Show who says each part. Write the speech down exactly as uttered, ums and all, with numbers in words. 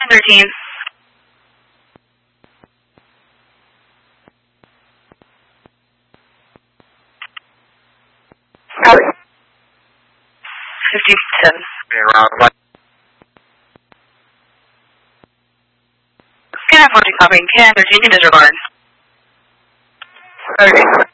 Speaker 1: thirteen.
Speaker 2: Copy.
Speaker 1: fifty-seven.
Speaker 2: Around one.
Speaker 1: Can I have fourteen copying? Can I have thirteen? Can disregard.
Speaker 2: thirty.